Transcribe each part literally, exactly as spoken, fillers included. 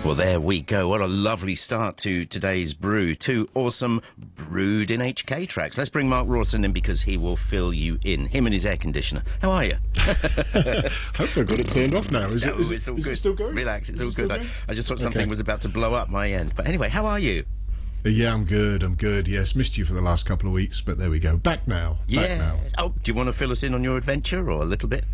Well, there we go. What a lovely start to today's brew. Two awesome Brewed in H K tracks. Let's bring Mark Rawson in because he will fill you in. Him and his air conditioner. How are you? Hope I've got it turned off now. Is, no, it, is, it's all is good. it still going? Relax, it's is all it good. I, I just thought something okay. was about to blow up my end. But anyway, how are you? Yeah, I'm good. I'm good. Yes, missed you for the last couple of weeks, but there we go. Back now. Back yeah. now. Oh, do you want to fill us in on your adventure or a little bit?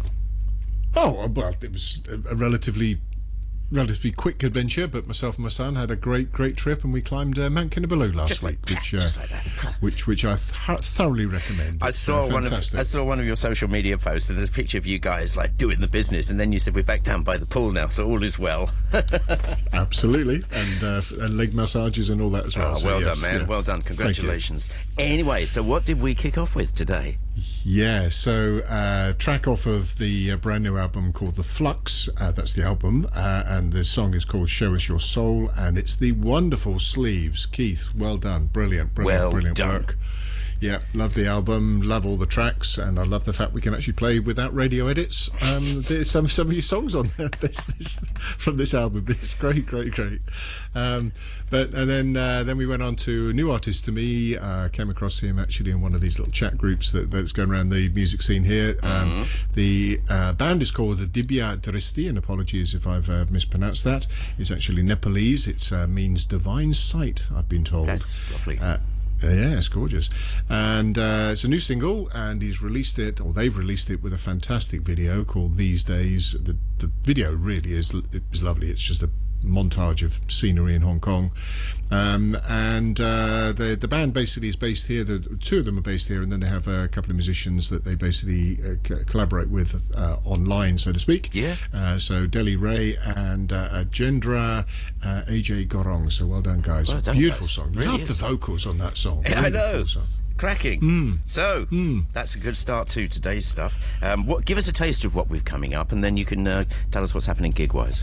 Oh, well, it was a, a relatively... relatively quick adventure, but myself and my son had a great, great trip, and we climbed uh, Mount Kinabalu last just week, like, which, uh, just like that. which, which I th- thoroughly recommend. I It's, saw uh, one of I saw one of your social media posts, and there's a picture of you guys like doing the business, and then you said we're back down by the pool now, so all is well. Absolutely, and, uh, and leg massages and all that as well. Oh, so well yes, done, man. yeah. Well done. Congratulations. Anyway, so what did we kick off with today? Yeah, so uh, track off of the uh, brand new album called The Flux, uh, that's the album, uh, and the song is called Show Us Your Soul, and it's the wonderful Sleeves. Keith, well done, brilliant, brilliant, well brilliant done. work. Yeah, love the album, love all the tracks, and I love the fact we can actually play without radio edits. Um, there's some some of your songs on there, this, this, from this album. It's great, great, great. Um, but and then uh, then we went on to a new artist to me. Uh, came across him actually in one of these little chat groups that, that's going around the music scene here. Um, Mm-hmm. The uh, band is called the Dibya Dristi, and apologies if I've uh, mispronounced that. It's actually Nepalese. It uh, means divine sight, I've been told. That's lovely. Uh, Yeah, it's gorgeous. And uh, it's a new single, and he's released it, or they've released it with a fantastic video called These Days. The, the video really is, is lovely. It's just a montage of scenery in Hong Kong. Um, and uh, the the band basically is based here. The two of them are based here, and then they have a couple of musicians that they basically uh, c- collaborate with uh, online, so to speak. Yeah. Uh, so Delhi Ray and uh, Jendra uh, A J Gorong. So well done, guys. Well done, Beautiful guys. song. Really Love is. the vocals on that song. Yeah, I Really know. cool song. Cracking. Mm. So Mm. that's a good start to today's stuff. Um, what? Give us a taste of what we've coming up, and then you can uh, tell us what's happening gig-wise.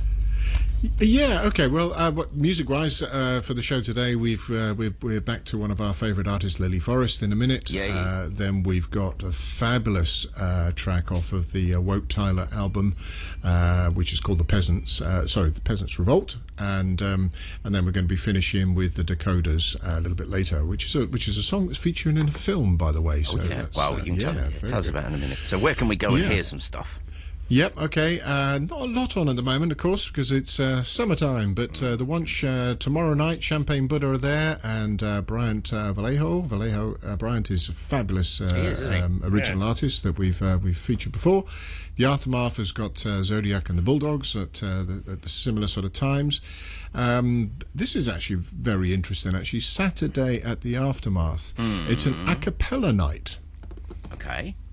Yeah, okay. Well, uh, what, music-wise, uh, for the show today, we've uh, we're, we're back to one of our favourite artists, Lily Forrest, in a minute. Yay. Uh, then we've got a fabulous uh, track off of the uh, Woke Tyler album, uh, which is called The Peasants. Uh, sorry, The Peasants Revolt, and um, and then we're going to be finishing with the Dakotahs uh, a little bit later, which is a, which is a song that's featuring in a film, by the way. So Oh, yeah. that's, Well, uh, you can tell, yeah, yeah, very tell us good. about it in a minute. So where can we go and Yeah. hear some stuff? Yep, okay. Uh, not a lot on at the moment, of course, because it's uh, summertime. But uh, the Wunsch uh, tomorrow night, Champagne Buddha are there, and uh, Bryant uh, Vallejo. Vallejo uh, Bryant is a fabulous uh, He is, isn't he? um, original Yeah. artist that we've uh, we've featured before. The Aftermath has got uh, Zodiac and the Bulldogs at, uh, the, at the similar sort of times. Um, this is actually very interesting. Actually, Saturday at the Aftermath, Mm. it's an a cappella night. Okay.